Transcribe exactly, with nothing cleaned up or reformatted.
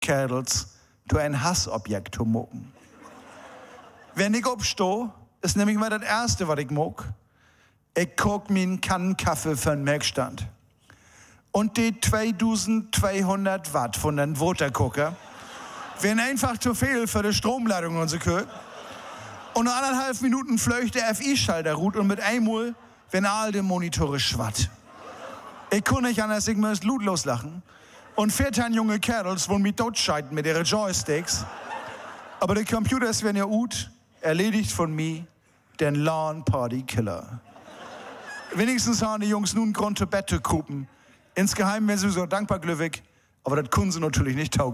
Kerls, du ein Hassobjekt zu mogen. Wenn ich aufstehe, ist nämlich mal das Erste, was ich mag. Ich koch mir einen Kannen Kaffee für den Melkstand. Und die zweitausendzweihundert Watt von den Watercooker wären einfach zu viel für die Stromleitung und so Kühe. Und nach anderthalb Minuten fleucht der F I-Schalter ruht und mit einmal werden all die Monitore schwatt. Ich kann nicht anders, ich muss blutlos lachen. Und vierzehn junge Kerls wollen mich totscheiden mit ihren Joysticks. Aber die Computers werden ja gut, erledigt von mir, den LAN-Party-Killer. Wenigstens haben die Jungs nun Grund zu Bett zu kupen. Insgeheim wären sie so dankbar glücklich, aber das können sie natürlich nicht taugen.